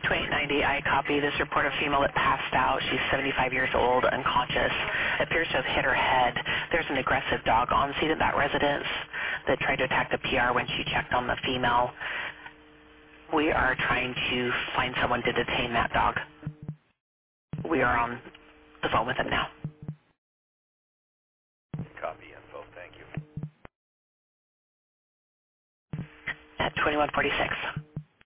2890, I copy this report of female that passed out. She's 75 years old, unconscious, appears to have hit her head. There's an aggressive dog on scene at that residence that tried to attack the PR when she checked on the female. We are trying to find someone to detain that dog. We are on the phone with them now. Copy info. Thank you. At 2146.